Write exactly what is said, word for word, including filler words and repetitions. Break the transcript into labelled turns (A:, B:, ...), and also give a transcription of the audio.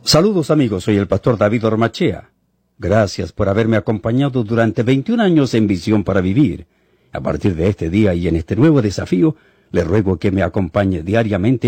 A: Saludos amigos, soy el pastor David Ormachea. Gracias por haberme acompañado durante veintiún años en Visión para Vivir. A partir de este día y en este nuevo desafío, le ruego que me acompañe diariamente